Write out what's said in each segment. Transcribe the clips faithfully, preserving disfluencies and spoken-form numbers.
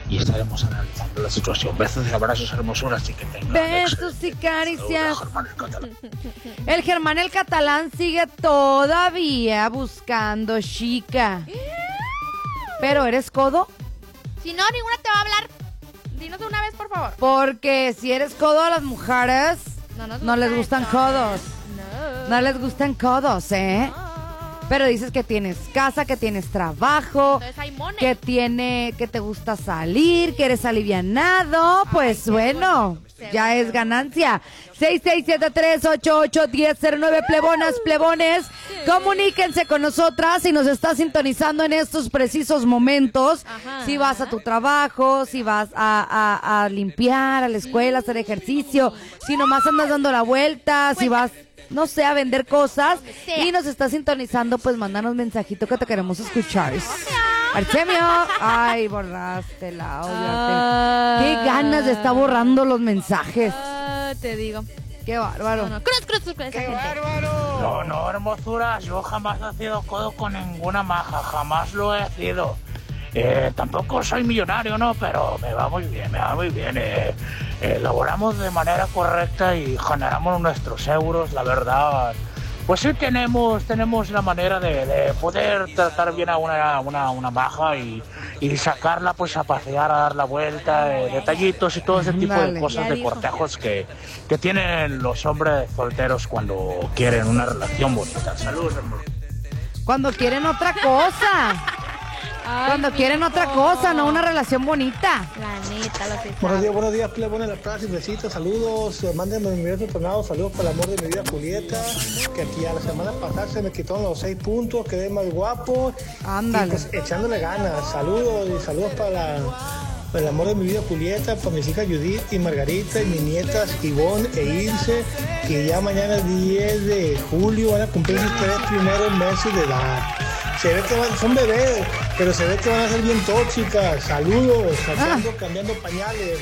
y estaremos analizando la situación. Besos y abrazos, hermosuras, y que tengan besos y caricias. El Germán el Catalán sigue todavía buscando chica. ¿Pero eres codo? Si no, ninguna te va a hablar. Dinos de una vez, por favor. Porque si eres codo a las mujeres, No, nos no les gusta gustan eso. codos. No. No les gustan codos, ¿eh? No. Pero dices que tienes casa, que tienes trabajo, Entonces hay money. que tiene, que te gusta salir, que eres alivianado, pues qué bueno, bonito. ya es ganancia. seis seis siete tres ocho ocho uno cero cero nueve, plebonas, plebones, comuníquense con nosotras si nos estás sintonizando en estos precisos momentos. Ajá. Si vas a tu trabajo, si vas a, a, a limpiar, a la escuela, a hacer ejercicio, si nomás andas dando la vuelta, si vas, no sé, a vender cosas sea. y nos estás sintonizando, pues mándanos mensajito que te queremos escuchar. Artemio, ay, borraste el audio. Ah. Artemio. Qué ganas de estar borrando los mensajes. Ah, te digo. Qué bárbaro. No, no. Cruz, cruz, cruz, cruz, esa gente. No, no, hermosuras, yo jamás he sido codo con ninguna maja, jamás lo he sido. Eh, tampoco soy millonario, ¿no? Pero me va muy bien, me va muy bien. Eh, eh, laboramos de manera correcta y generamos nuestros euros, la verdad. Pues sí tenemos, tenemos la manera de, de poder tratar bien a una, una, una maja y, y sacarla pues a pasear, a dar la vuelta, eh, detallitos y todo ese tipo Dale. de cosas Ya de dijo. cortejos que, que tienen los hombres solteros cuando quieren una relación bonita. Saludos, hermano. Cuando quieren otra cosa. Ay, Cuando quieren mijo. otra cosa, no una relación bonita. La neta, lo que Buenos días, buenos días, plebón la plaza y besitos, saludos, eh, mándenme mi beso tornado, saludos para el amor de mi vida Julieta, que aquí a la semana pasada se me quitaron los seis puntos, quedé más guapo, Ándale. y pues echándole ganas, saludos y saludos para, la- para el amor de mi vida Julieta, para mis hijas Judith y Margarita y mis nietas Ivonne e Ilse, que ya mañana diez de julio van a cumplir sus tres primeros meses de edad. Se ve que van, son bebés, pero se ve que van a ser bien tóxicas. Saludos, cambiando, cambiando pañales.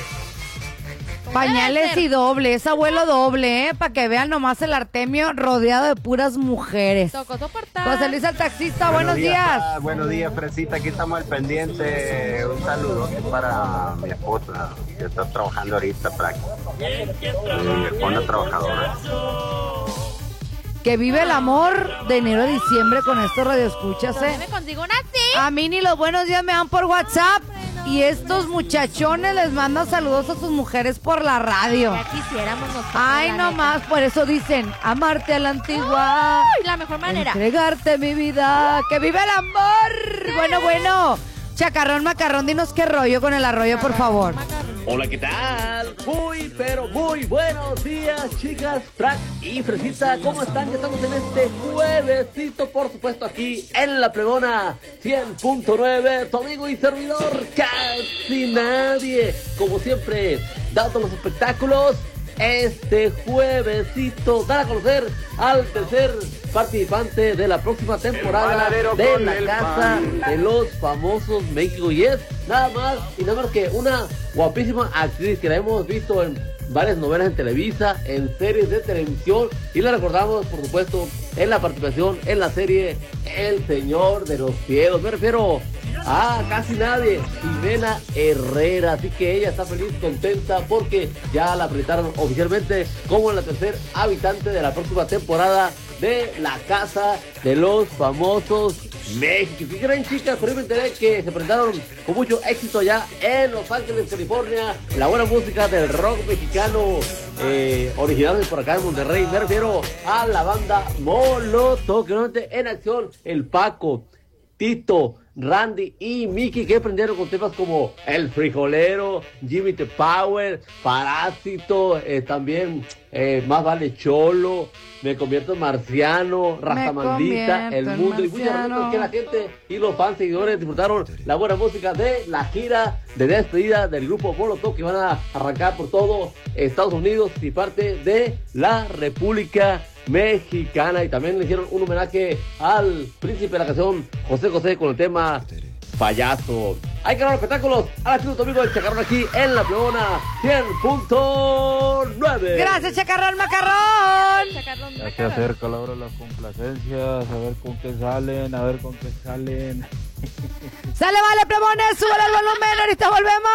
Pañales y doble, es abuelo doble, ¿eh? Para que vean nomás el Artemio rodeado de puras mujeres. tocó soportar. José Luis el taxista, buenos días. Pa, buenos días, Fresita. Aquí estamos al pendiente. Un saludo para mi esposa, que está trabajando ahorita, para mi esposa trabajadora. Que vive el amor de enero a diciembre con estos radioescuchas, ¿Dónde ¿eh? me consigo una así? A mí ni los buenos días me dan por WhatsApp. Y estos muchachones les mandan saludos a sus mujeres por la radio. Ya quisiéramos nosotros. Ay, la nomás, por eso dicen, amarte a la antigua. neta. Ay, la mejor manera. Entregarte mi vida, que vive el amor. Bueno, bueno. Chacarrón, macarrón, dinos qué rollo con el arroyo, por favor. Hola, ¿qué tal? Muy, pero muy buenos días, chicas, Frank y Fresita. ¿Cómo están? Ya estamos en este juevesito, por supuesto, aquí en La Plebona cien punto nueve. Tu amigo y servidor, casi nadie. Como siempre, dando los espectáculos. Este juevesito, dar a conocer al tercer participante de la próxima temporada panadero de con La el Casa pan. de los Famosos México, y es nada más y nada menos que una guapísima actriz que la hemos visto en varias novelas en Televisa, en series de televisión, y la recordamos, por supuesto, en la participación en la serie El Señor de los Cielos. Me refiero a casi nadie, Jimena Herrera. Así que ella está feliz, contenta, porque ya la presentaron oficialmente como la tercer habitante de la próxima temporada de La Casa de los Famosos México. ¿Qué creen, chicas? Por ahí me enteré que se presentaron con mucho éxito ya en Los Ángeles, California. La buena música del rock mexicano, eh, originales por acá en Monterrey. Me refiero a la banda Molotov, que nuevamente en acción el Paco, Tito, Randy y Mickey, que prendieron con temas como El Frijolero, Jimmy the Power, Parásito, eh, también eh, Más Vale Cholo, Me Convierto en Marciano, Rastamandita, convierto El en Mundo, y muchas marciano. razones que la gente y los fans seguidores disfrutaron la buena música de la gira de despedida del grupo Molotov, que van a arrancar por todo Estados Unidos y parte de la República Mexicana. Y también le hicieron un homenaje al príncipe de la canción, José José, con el tema Payaso. Hay que ver los espectáculos. Ahora sí, tu amigo el Chacarrón, aquí en La Plebona cien punto nueve. Gracias, Chacarrón, macarrón. Chacarrón, Hay que macarrón. hacer calor las complacencias, a ver con qué salen, a ver con qué salen. Sale, vale, plebones, súbele el volumen, ahorita volvemos.